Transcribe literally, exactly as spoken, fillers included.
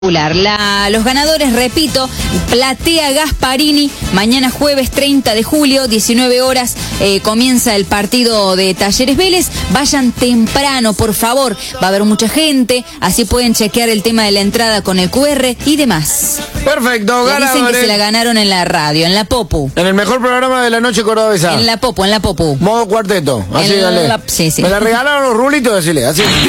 La, los ganadores, repito, Platea Gasparini, mañana jueves treinta de julio, diecinueve horas, eh, comienza el partido de Talleres Vélez. Vayan temprano, por favor, va a haber mucha gente, así pueden chequear el tema de la entrada con el cu erre y demás. Perfecto, ya ganadores. dicen que se la ganaron en la radio, en la Popu. En el mejor programa de la noche cordobesa. En la Popu, en la Popu. Modo cuarteto, así En dale. la- sí, sí. Me la regalaron los rulitos, decile, así.